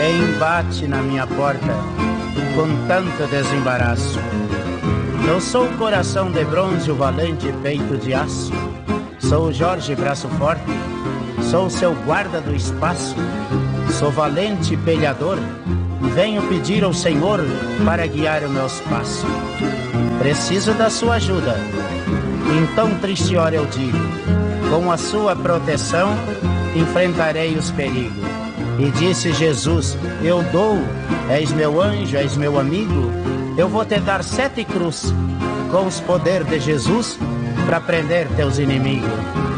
Quem bate na minha porta com tanto desembaraço? Eu sou o coração de bronze, o valente peito de aço. Sou o Jorge Braço Forte, sou o seu guarda do espaço. Sou valente peleador e venho pedir ao Senhor para guiar os meus passos. Preciso da sua ajuda, em tão triste hora eu digo, com a sua proteção enfrentarei os perigos. E disse Jesus, eu dou, és meu anjo, és meu amigo, eu vou te dar 7 cruzes com os poderes de Jesus para prender teus inimigos.